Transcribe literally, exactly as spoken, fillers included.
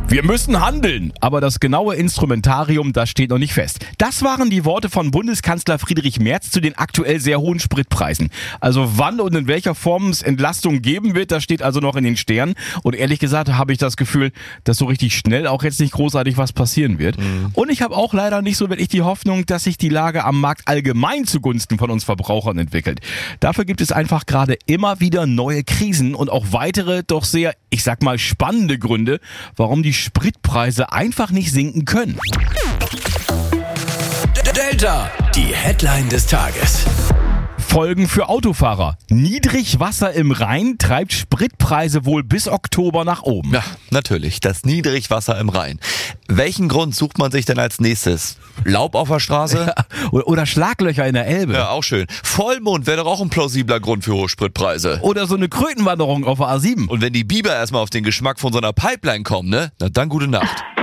Wir müssen handeln, aber das genaue Instrumentarium, das steht noch nicht fest. Das waren die Worte von Bundeskanzler Friedrich Merz zu den aktuell sehr hohen Spritpreisen. Also wann und in welcher Form es Entlastung geben wird, das steht also noch in den Sternen. Und ehrlich gesagt habe ich das Gefühl, dass so richtig schnell auch jetzt nicht großartig was passieren wird. Mhm. Und ich habe auch leider nicht so wirklich die Hoffnung, dass sich die Lage am Markt allgemein zugunsten von uns Verbrauchern entwickelt. Dafür gibt es einfach gerade immer wieder neue Krisen und auch weitere, doch sehr, ich sag mal, spannende Gründe, warum die Spritpreise einfach nicht sinken können. Delta, die Headline des Tages. Folgen für Autofahrer. Niedrigwasser im Rhein treibt Spritpreise wohl bis Oktober nach oben. Ja, natürlich, das Niedrigwasser im Rhein. Welchen Grund sucht man sich denn als nächstes? Laub auf der Straße? Ja, oder Schlaglöcher in der Elbe. Ja, auch schön. Vollmond wäre doch auch ein plausibler Grund für hohe Spritpreise. Oder so eine Krötenwanderung auf der A sieben. Und wenn die Biber erstmal auf den Geschmack von so einer Pipeline kommen, ne? Na dann gute Nacht.